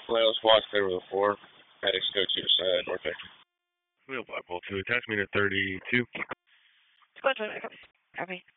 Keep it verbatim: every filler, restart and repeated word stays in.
Well, squawk over the four. Heading go to your side, North Vector. Wheel five, pull two, attach me to thirty-two. Squad one, copy. Copy.